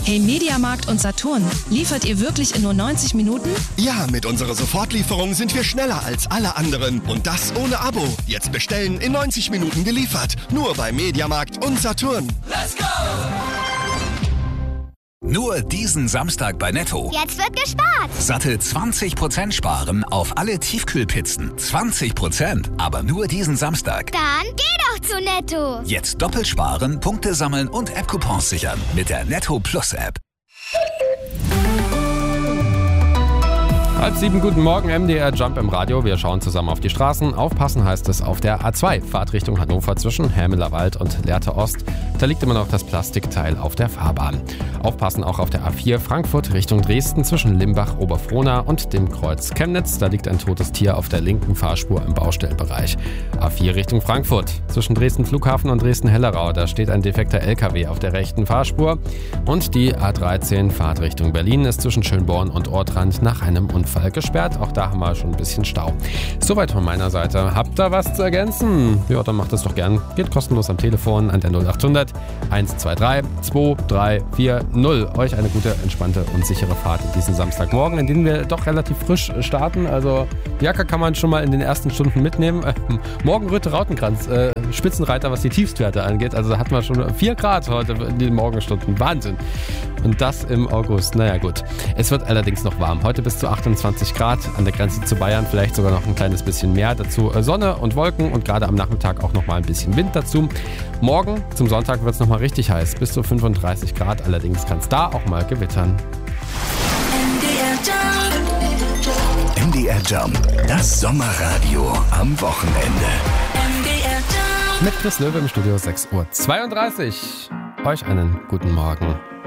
Hey Mediamarkt und Saturn, liefert ihr wirklich in nur 90 Minuten? Ja, mit unserer Sofortlieferung sind wir schneller als alle anderen. Und das ohne Abo. Jetzt bestellen, in 90 Minuten geliefert. Nur bei Mediamarkt und Saturn. Let's go! Nur diesen Samstag bei Netto. Jetzt wird gespart. Satte 20% sparen auf alle Tiefkühlpizzen. 20%, aber nur diesen Samstag. Dann geh doch zu Netto. Jetzt doppelt sparen, Punkte sammeln und App-Coupons sichern mit der Netto Plus App. 6:30, guten Morgen, MDR Jump im Radio. Wir schauen zusammen auf die Straßen. Aufpassen heißt es auf der A2, Fahrtrichtung Hannover zwischen Hämelerwald und Lehrte Ost. Da liegt immer noch das Plastikteil auf der Fahrbahn. Aufpassen auch auf der A4 Frankfurt Richtung Dresden zwischen Limbach, Oberfrohna und dem Kreuz Chemnitz. Da liegt ein totes Tier auf der linken Fahrspur im Baustellenbereich. A4 Richtung Frankfurt zwischen Dresden Flughafen und Dresden-Hellerau. Da steht ein defekter LKW auf der rechten Fahrspur. Und die A13 Fahrtrichtung Berlin ist zwischen Schönborn und Ortrand nach einem Unfall gesperrt. Auch da haben wir schon ein bisschen Stau. Soweit von meiner Seite. Habt ihr was zu ergänzen? Ja, dann macht es doch gern. Geht kostenlos am Telefon an der 0800 123 2340. Euch eine gute, entspannte und sichere Fahrt in diesen Samstagmorgen, in den wir doch relativ frisch starten. Also die Jacke kann man schon mal in den ersten Stunden mitnehmen. Morgenröte Rautenkranz, Spitzenreiter, was die Tiefstwerte angeht. Also da hatten wir schon 4 Grad heute in den Morgenstunden. Wahnsinn. Und das im August. Naja gut. Es wird allerdings noch warm. Heute bis zu 28 Grad. An der Grenze zu Bayern vielleicht sogar noch ein kleines bisschen mehr. Dazu Sonne und Wolken und gerade am Nachmittag auch noch mal ein bisschen Wind dazu. Morgen zum Sonntag wird es noch mal richtig heiß. Bis zu 35 Grad. Allerdings kann es da auch mal gewittern. MDR Jump, das Sommerradio am Wochenende. Mit Chris Löwe im Studio 6:32 Uhr. Euch einen guten Morgen.